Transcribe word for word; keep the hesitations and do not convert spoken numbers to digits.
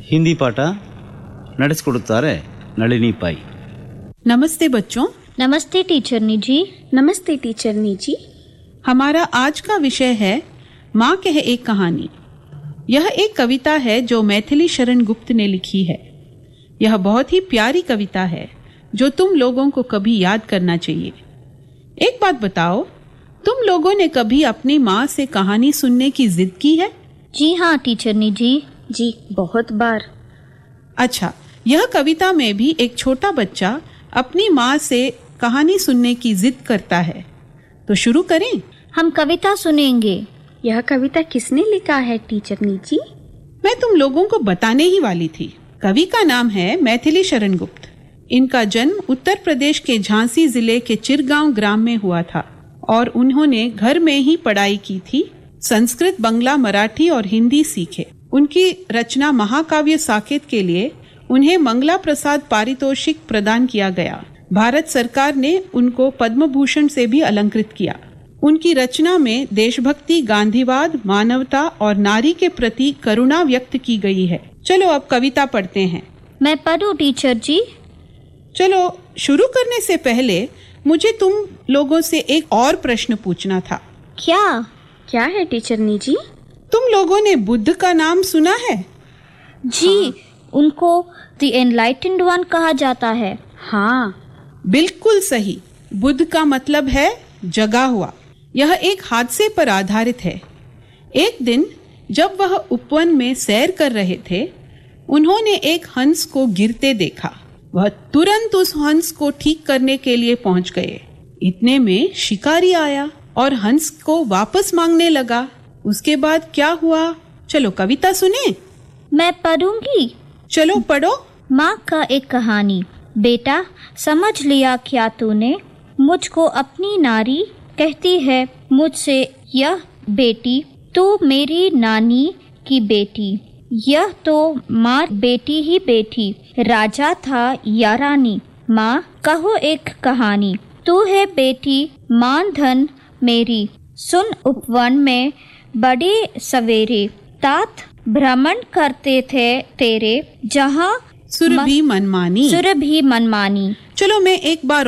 ಹಿಂದಿ ಪಾಠ ನಡೆಸಿಕೊಡುತ್ತಾರೆ ನಳಿನಿ ಪೈ. नमस्ते बच्चों. नमस्ते टीचर नी जी. नमस्ते टीचर नी जी. हमारा आज का विषय है माँ कहे एक कहानी. यह एक कविता है जो मैथिली शरण गुप्त ने लिखी है. यह बहुत ही प्यारी कविता है जो तुम लोगों को कभी याद करना चाहिए. एक बात बताओ, तुम लोगों ने कभी अपनी माँ से कहानी सुनने की जिद की है? जी हाँ टीचर नी जी. जी बहुत बार. अच्छा, यह कविता में भी एक छोटा बच्चा अपनी माँ से कहानी सुनने की जिद करता है. तो शुरू करें. हम कविता सुनेंगे. यह कविता किसने लिखा है टीचर नी जी? मैं तुम लोगों को बताने ही वाली थी. कवि का नाम है मैथिली शरण गुप्त. इनका जन्म उत्तर प्रदेश के झांसी जिले के चिरगांव ग्राम में हुआ था और उन्होंने घर में ही पढ़ाई की थी. संस्कृत, बंगला, मराठी और हिंदी सीखे. उनकी रचना महाकाव्य साकेत के लिए उन्हें मंगला प्रसाद पारितोषिक प्रदान किया गया. भारत सरकार ने उनको पद्म भूषण से भी अलंकृत किया. उनकी रचना में देशभक्ति, गांधीवाद, मानवता और नारी के प्रति करुणा व्यक्त की गई है. चलो अब कविता पढ़ते हैं. मैं पढ़ूं टीचर जी? चलो, शुरू करने से पहले मुझे तुम लोगों से एक और प्रश्न पूछना था. क्या? क्या है टीचर नी जी? तुम लोगों ने बुद्ध का नाम सुना है? जी हाँ. उनको द एनलाइटेंड वन कहा जाता है. हाँ बिल्कुल सही. बुद्ध का मतलब है जगा हुआ. यह एक हादसे पर आधारित है. एक दिन जब वह उपवन में सैर कर रहे थे, उन्होंने एक हंस को गिरते देखा. वह तुरंत उस हंस को ठीक करने के लिए पहुंच गए. इतने में शिकारी आया और हंस को वापस मांगने लगा. उसके बाद क्या हुआ? चलो कविता सुने. मैं पढ़ूंगी. चलो पढ़ो. माँ का एक कहानी. बेटा, समझ लिया क्या तूने? मुझको अपनी नारी कहती है मुझसे यह बेटी, तू मेरी नानी की बेटी. यह तो माँ बेटी ही बेटी, राजा था या रानी. माँ कहो एक कहानी, तू है बेटी मान धन मेरी. सुन उपवन में बड़े सवेरे, तात भ्रमण करते थे तेरे, जहाँ सुरभि मनमानी. सुरभि मनमानी. चलो मैं एक बार